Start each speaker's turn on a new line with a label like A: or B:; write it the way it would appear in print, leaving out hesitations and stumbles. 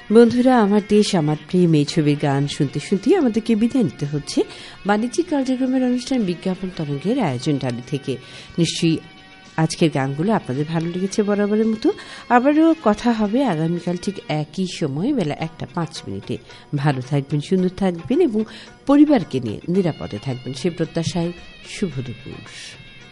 A: বন্ধুরা, আমার দেশ আমার প্রেম এই ছবির গান শুনতে শুনতে আমাদেরকে বিদায় নিতে হচ্ছে বাণিজ্যিক কার্যক্রমের অনুষ্ঠান বিজ্ঞাপন তরঙ্গের আয়োজন ডালি থেকে। নিশ্চয়ই আজকের গানগুলো আপনাদের ভালো লেগেছে বরাবরের মতো। আবারও কথা হবে আগামীকাল ঠিক একই সময় বেলা 1:05। ভালো থাকবেন, সুন্দর থাকবেন এবং পরিবারকে নিয়ে নিরাপদে থাকবেন সে প্রত্যাশায় শুভ দুপুর।